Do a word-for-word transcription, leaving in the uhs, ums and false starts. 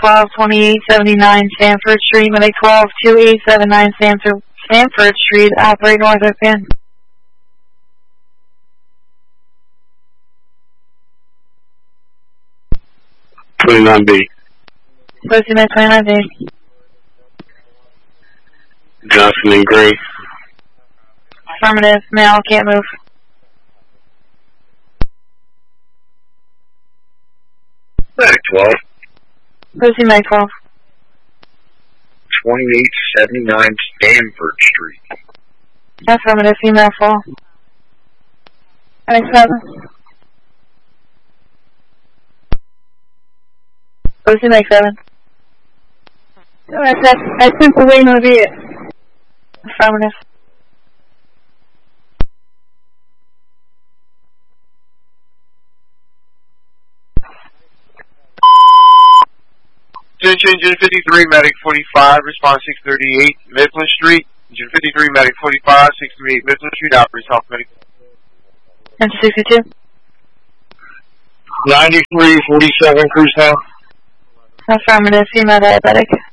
twelve, twenty-eight seventy-nine Sanford Street, Medic twelve, twenty-eight seventy-nine Sanford, Sanford Street, operate north of pin. twenty-nine B. Posting at twenty-nine B. Johnson and Gray. Affirmative, male, can't move. Medic twelve. Posting Medic twelve. twenty-eight seventy-nine Stanford Street. Affirmative, female fall. Medic seven. Posting Medic seven. Alright, that's, that's Pennsylvania, be it. Affirmative. Attention, Engine fifty-three, Medic forty-five, response six thirty-eight, Mifflin Street. Engine fifty-three, Medic forty-five, six thirty-eight, Mifflin Street, operates South Medic. Engine sixty-two. ninety-three forty-seven, cruise now. Affirmative, female diabetic.